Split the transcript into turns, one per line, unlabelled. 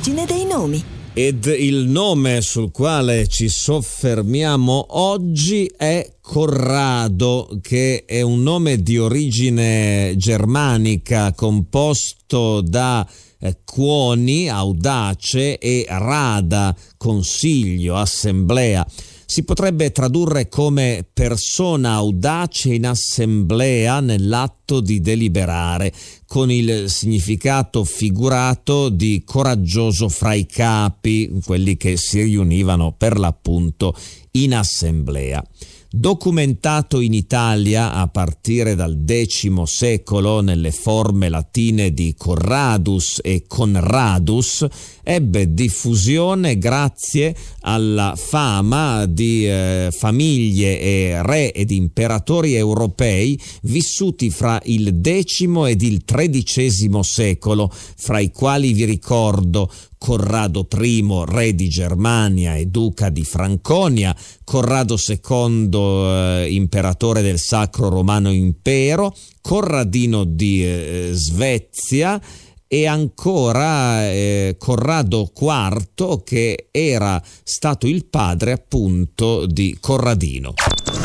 l'origine dei nomi.
Ed il nome sul quale ci soffermiamo oggi è Corrado, che è un nome di origine germanica composto da quoni, audace, e rada, consiglio, assemblea. Si potrebbe tradurre come persona audace in assemblea nell'atto di deliberare, con il significato figurato di coraggioso fra i capi, quelli che si riunivano per l'appunto in assemblea. Documentato in Italia a partire dal X secolo nelle forme latine di Corradus e Conradus, ebbe diffusione grazie alla fama di famiglie e re ed imperatori europei vissuti fra il X ed il XIII secolo, fra i quali vi ricordo Corrado I, re di Germania e duca di Franconia, Corrado II, imperatore del Sacro Romano Impero, Corradino di Svezia e ancora Corrado IV, che era stato il padre appunto di Corradino.